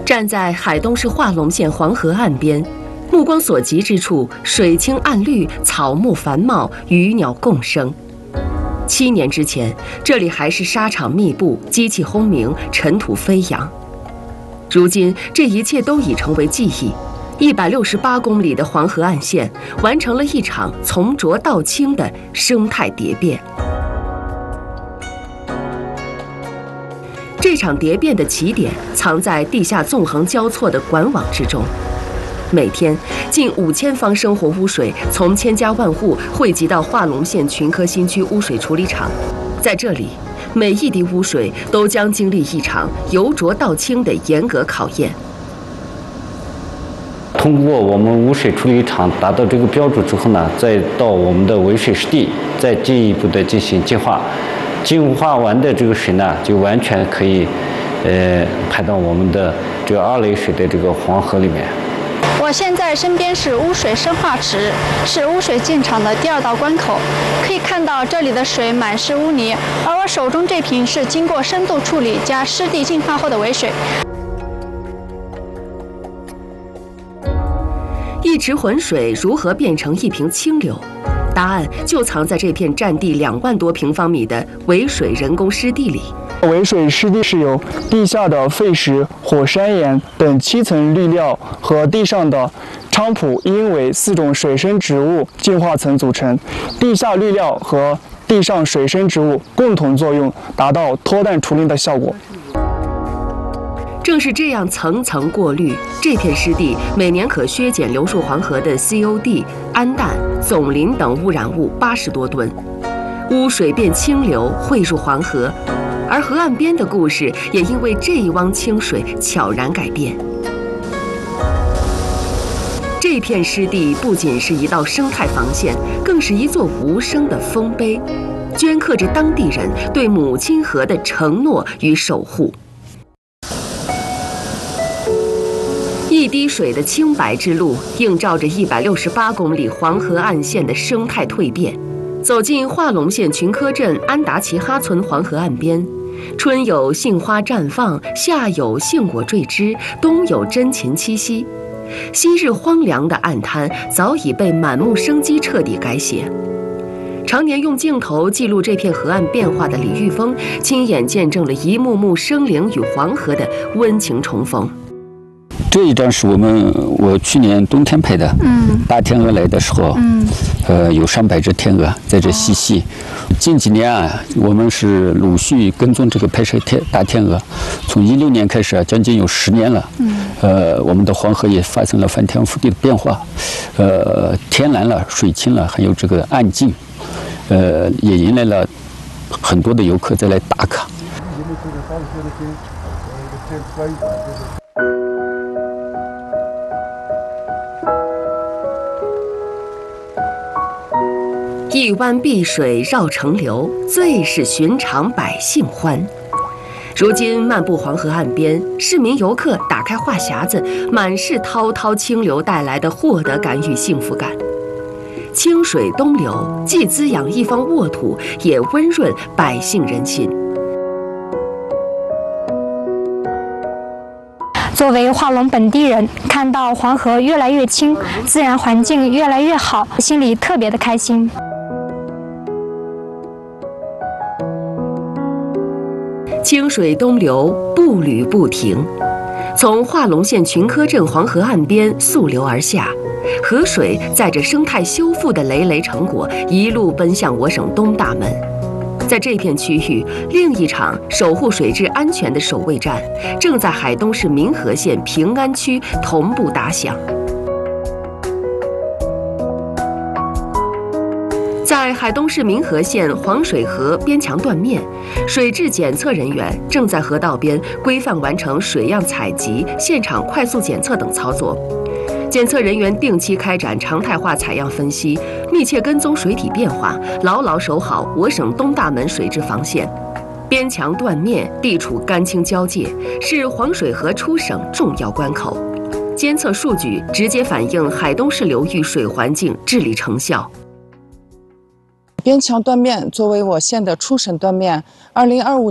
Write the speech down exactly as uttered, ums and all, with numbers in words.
站在海东市化隆县黄河岸边，目光所及之处，水清岸绿，草木繁茂，鱼鸟共生。七年之前，这里还是沙场密布，机器轰鸣，尘土飞扬。如今，这一切都已成为记忆。一百六十八公里的黄河岸线，完成了一场从浊到清的生态蝶变。这场蝶变的起点藏在地下纵横交错的管网之中。每天，近五千方生活污水从千家万户汇集到化隆县群科新区污水处理厂，在这里，每一滴污水都将经历一场由浊到清的严格考验。 通过我们污水处理厂达到这个标准之后呢，再到我们的围水湿地，再进一步的进行净化。净化完的这个水呢，就完全可以，呃，排到我们的这个二类水的这个黄河里面。 我现在身边是污水生化池，是污水进场的第二道关口。可以看到这里的水满是污泥，而我手中这瓶是经过深度处理加湿地净化后的围水。 一池浑水如何变成一瓶清流？答案就藏在这片占地两万多平方米的围水人工湿地里。 围水湿地是由地下的废石、火山岩等七层滤料和地上的菖蒲、鹰尾四种水生植物净化层组成。地下滤料和地上水生植物共同作用，达到脱氮除磷的效果。 正是这样层层过滤，这片湿地每年可削减流入黄河的 C O D、氨氮、总磷等污染物八十多吨，污水变清流汇入黄河，而河岸边的故事也因为这一汪清水悄然改变。这片湿地不仅是一道生态防线，更是一座无声的丰碑，镌刻着当地人对母亲河的承诺与守护。一滴水的清白之路，映照着一百六十八公里黄河岸线的生态蜕变。走进化隆县群科镇安达齐哈村黄河岸边，春有杏花绽放，夏有杏果缀枝，冬有真禽栖息。昔日荒凉的岸滩早已被满目生机彻底改写。常年用镜头记录这片河岸变化的李玉峰，亲眼见证了一幕幕生灵与黄河的温情重逢。 这一张是我们我去年冬天拍的，嗯，大天鹅来的时候，嗯，呃，有上百只天鹅在这嬉戏。近几年啊，我们是陆续跟踪这个拍摄天大天鹅，从一六年开始啊，将近有十年了，嗯，呃，我们的黄河也发生了翻天覆地的变化，呃，天蓝了，水清了，还有这个岸静，呃，也迎来了很多的游客再来打卡。 一湾碧水绕城流，最是寻常百姓欢。如今漫步黄河岸边，市民游客打开话匣子，满是滔滔清流带来的获得感与幸福感。清水东流，既滋养一方沃土，也温润百姓人心。 作为化隆本地人，看到黄河越来越清，自然环境越来越好，心里特别的开心。 清水东流，步履不停，从化隆县群科镇黄河岸边溯流而下，河水载着生态修复的累累成果，一路奔向我省东大门。在这片区域，另一场守护水质安全的守卫战正在海东市民和县平安区同步打响。在海东市民和县黄水河边墙断面，水质检测人员正在河道边规范完成水样采集、现场快速检测等操作。检测人员定期开展常态化采样分析，密切跟踪水体变化，牢牢守好我省东大门水质防线。边墙断面，地处干清交界，是黄水河出省重要关口。监测数据直接反映海东市流域水环境治理成效。 边墙断面作为我县的出省断面，二零二五